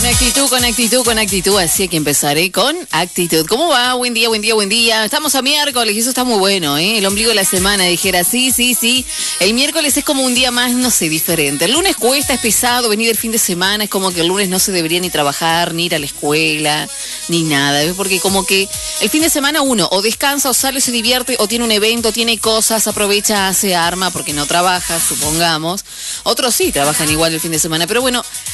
Con actitud, así que empezaré con actitud. ¿Cómo va? Buen día, buen día, buen día. Estamos a miércoles y eso está muy bueno, ¿eh? El ombligo de la semana, dijera, sí. El miércoles es como un día más, no sé, diferente. El lunes cuesta, es pesado, venir el fin de semana, es como que el lunes no se debería ni trabajar, ni ir a la escuela, ni nada, ¿ves? Porque como que el fin de semana uno o descansa, o sale, se divierte, o tiene un evento, tiene cosas, aprovecha, hace arma porque no trabaja, supongamos. Otros sí trabajan igual el fin de semana, pero bueno,